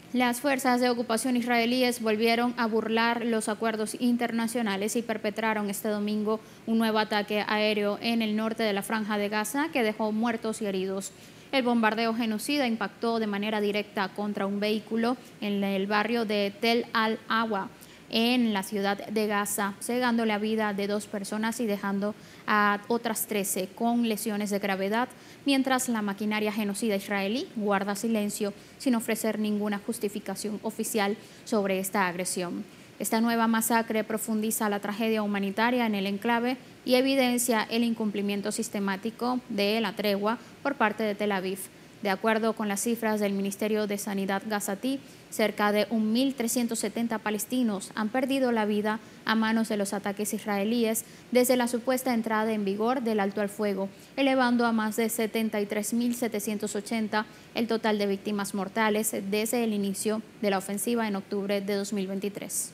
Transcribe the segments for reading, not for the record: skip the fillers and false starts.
Las fuerzas de ocupación israelíes volvieron a burlar los acuerdos internacionales y perpetraron este domingo un nuevo ataque aéreo en el norte de la Franja de Gaza que dejó muertos y heridos. El bombardeo genocida impactó de manera directa contra un vehículo en el barrio de Tel Al-Awa, en la ciudad de Gaza, cegando la vida de 2 personas y dejando a otras 13 con lesiones de gravedad, mientras la maquinaria genocida israelí guarda silencio sin ofrecer ninguna justificación oficial sobre esta agresión. Esta nueva masacre profundiza la tragedia humanitaria en el enclave y evidencia el incumplimiento sistemático de la tregua por parte de Tel Aviv. De acuerdo con las cifras del Ministerio de Sanidad gazatí, cerca de 1.370 palestinos han perdido la vida a manos de los ataques israelíes desde la supuesta entrada en vigor del alto al fuego, elevando a más de 73.780 el total de víctimas mortales desde el inicio de la ofensiva en octubre de 2023.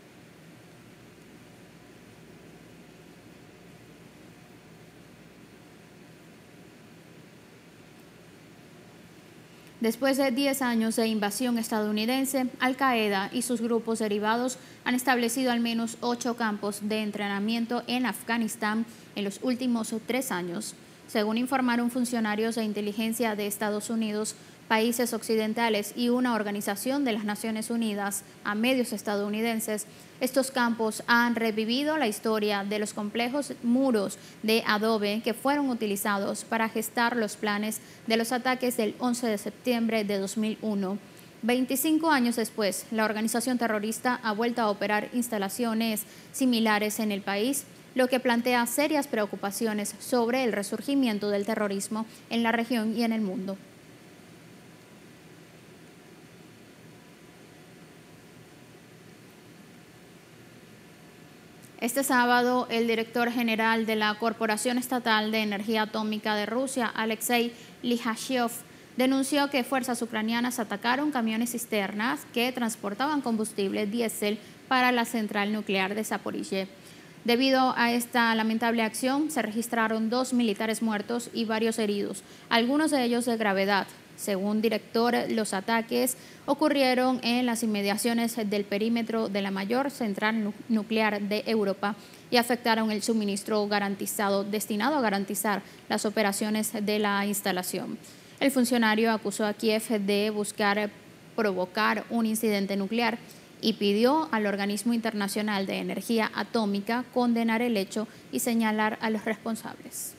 Después de 10 años de invasión estadounidense, Al-Qaeda y sus grupos derivados han establecido al menos 8 campos de entrenamiento en Afganistán en los últimos 3 años. Según informaron funcionarios de inteligencia de Estados Unidos, países occidentales y una organización de las Naciones Unidas a medios estadounidenses, estos campos han revivido la historia de los complejos muros de adobe que fueron utilizados para gestar los planes de los ataques del 11 de septiembre de 2001. 25 años después, la organización terrorista ha vuelto a operar instalaciones similares en el país, lo que plantea serias preocupaciones sobre el resurgimiento del terrorismo en la región y en el mundo. Este sábado, el director general de la Corporación Estatal de Energía Atómica de Rusia, Alexei Lihashiov, denunció que fuerzas ucranianas atacaron camiones cisternas que transportaban combustible diésel para la central nuclear de Zaporizhzhia. Debido a esta lamentable acción, se registraron 2 militares muertos y varios heridos, algunos de ellos de gravedad. Según director, los ataques ocurrieron en las inmediaciones del perímetro de la mayor central nuclear de Europa y afectaron el suministro garantizado, destinado a garantizar las operaciones de la instalación. El funcionario acusó a Kiev de buscar provocar un incidente nuclear y pidió al Organismo Internacional de Energía Atómica condenar el hecho y señalar a los responsables.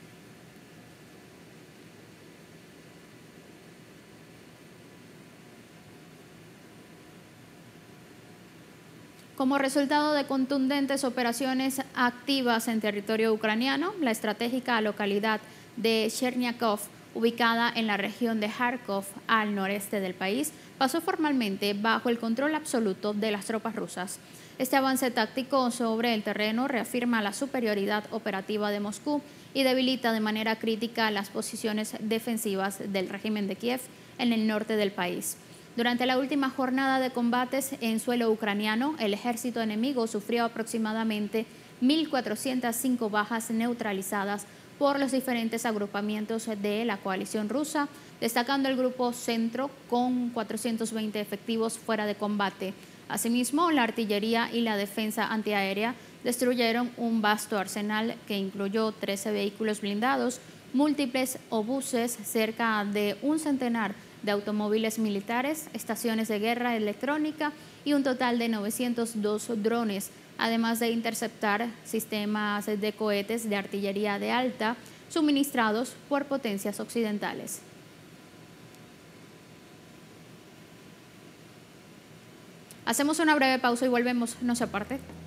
Como resultado de contundentes operaciones activas en territorio ucraniano, la estratégica localidad de Cherniakov, ubicada en la región de Kharkov, al noreste del país, pasó formalmente bajo el control absoluto de las tropas rusas. Este avance táctico sobre el terreno reafirma la superioridad operativa de Moscú y debilita de manera crítica las posiciones defensivas del régimen de Kiev en el norte del país. Durante la última jornada de combates en suelo ucraniano, el ejército enemigo sufrió aproximadamente 1.405 bajas neutralizadas por los diferentes agrupamientos de la coalición rusa, destacando el grupo Centro con 420 efectivos fuera de combate. Asimismo, la artillería y la defensa antiaérea destruyeron un vasto arsenal que incluyó 13 vehículos blindados, múltiples obuses, cerca de un centenar de automóviles militares, estaciones de guerra electrónica y un total de 902 drones, además de interceptar sistemas de cohetes de artillería de alta suministrados por potencias occidentales. Hacemos una breve pausa y volvemos, no se aparte.